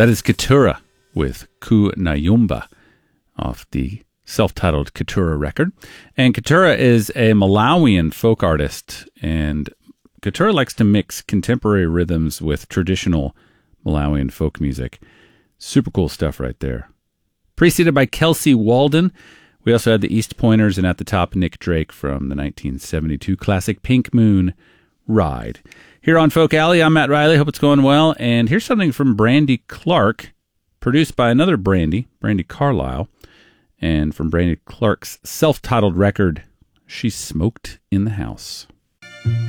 That is Keturah with Ku Nayumba off the self-titled Keturah record. And Keturah is a Malawian folk artist, and Keturah likes to mix contemporary rhythms with traditional Malawian folk music. Super cool stuff right there. Preceded by Kelsey Walden. We also had the East Pointers, and at the top, Nick Drake from the 1972 classic Pink Moon Ride. Here on Folk Alley, I'm Matt Riley. Hope it's going well. And here's something from Brandy Clark, produced by another Brandy Carlisle, and from Brandy Clark's self-titled record, She Smoked in the House.